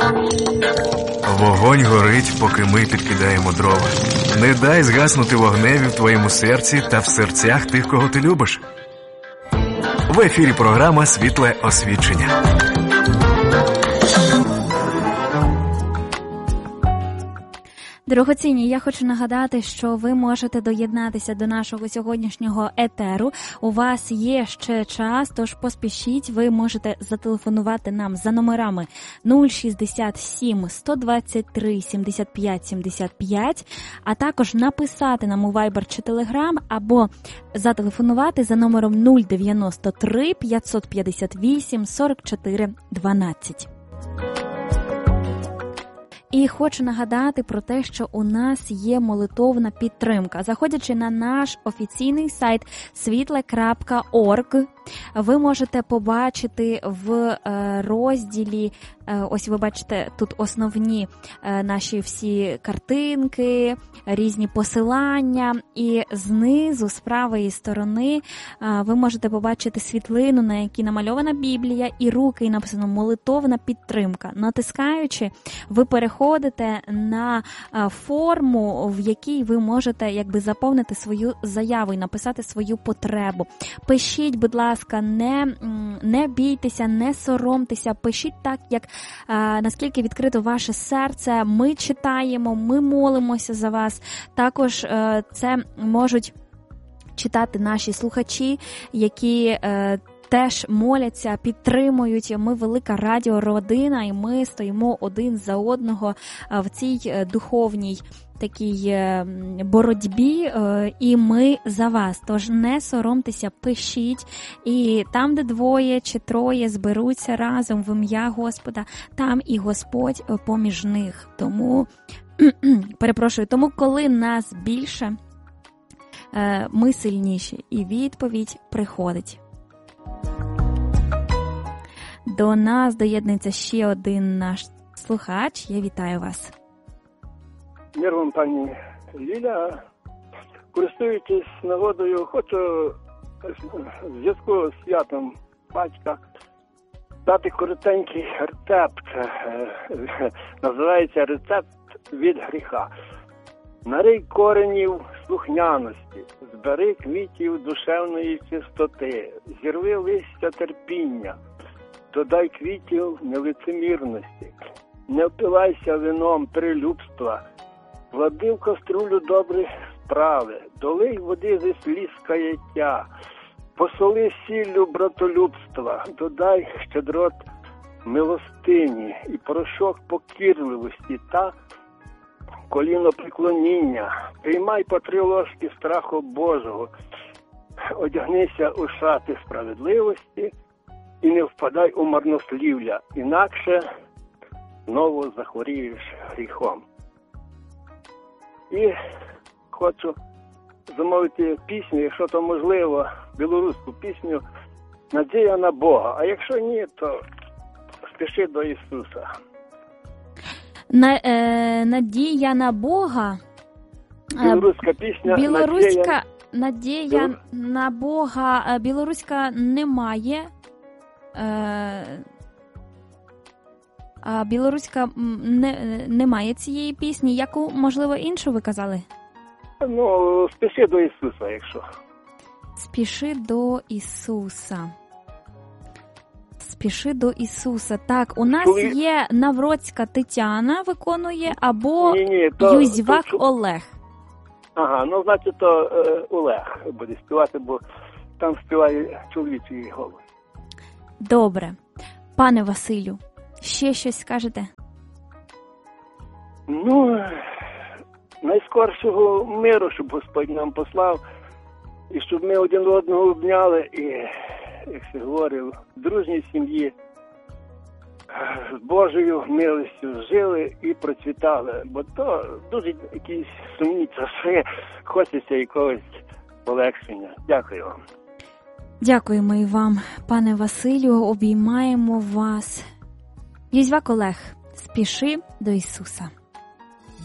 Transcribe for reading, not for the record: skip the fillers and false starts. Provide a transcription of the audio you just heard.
Вогонь горить, поки ми підкидаємо дрова. Не дай згаснути вогневі в твоєму серці та в серцях тих, кого ти любиш. В ефірі програма «Світле освічення». Дорогоцінні, я хочу нагадати, що ви можете доєднатися до нашого сьогоднішнього етеру. У вас є ще час, тож поспішіть. Ви можете зателефонувати нам за номерами 067 123 75 75, а також написати нам у Viber чи Telegram, або зателефонувати за номером 093 558 44 12. І хочу нагадати про те, що у нас є молитовна підтримка. Заходячи на наш офіційний сайт світле.орг, ви можете побачити в розділі, ось ви бачите тут основні наші всі картинки, різні посилання, і знизу, з правої сторони, ви можете побачити світлину, на якій намальована Біблія, і руки, і написано «Молитовна підтримка». Натискаючи, ви переходите на форму, в якій ви можете заповнити свою заяву і написати свою потребу. Пишіть, будь ласка, не бійтеся, не соромтеся, пишіть так, як наскільки відкрито ваше серце. Ми читаємо, ми молимося за вас. Також це можуть читати наші слухачі, які теж моляться, підтримують. Ми велика радіородина, і ми стоїмо один за одного в цій духовній такій боротьбі, і ми за вас. Тож не соромтеся, пишіть, і там, де 2 чи 3 зберуться разом в ім'я Господа, там і Господь поміж них. Тому, тому коли нас більше, ми сильніші, і відповідь приходить. До нас доєднується ще один наш слухач. Я вітаю вас. Мир вам, пані Ліля. Користуючись нагодою, хочу в зв'язку з святом батька дати коротенький рецепт. Називається «Рецепт від гріха». Нарий коренів слухняності, збери квітів душевної чистоти, зірви листя терпіння, додай квітів нелицемірності, не впивайся вином перелюбства, влади в каструлю добрі справи, долий води зі сліз каяття, посоли сіллю братолюбства, додай щедрот милостині і порошок покірливості та колінопреклоніння. Приймай по 3 ложки страху Божого, одягнися у шати справедливості і не впадай у марнослів'я, інакше знову захворієш гріхом. І хочу замовити пісню, якщо то можливо, білоруську пісню «Надія на Бога». А якщо ні, то спіши до Ісуса. Надія на Бога. Білоруська пісня. Надія на Бога. Білоруська немає. Білоруська немає цієї пісні. Яку, можливо, іншу ви казали? Спіши до Ісуса, якщо. Спіши до Ісуса. Спіши до Ісуса. Так, у нас є Навроцька Тетяна виконує, або Юзьвак Олег. Ага, значить, то Олег буде співати, бо там співає чоловічий голос. Добре. Пане Василю, ще щось скажете? Найскоршого миру, щоб Господь нам послав, і щоб ми один одного обняли, і, як се говорив, в дружній сім'ї з Божою милістю жили і процвітали. Бо то дуже якісь сумні часи, хочеться якогось полегшення. Дякую вам. Дякуємо і вам, пане Василю, обіймаємо вас. Юзьвак Олег, спіши до Ісуса.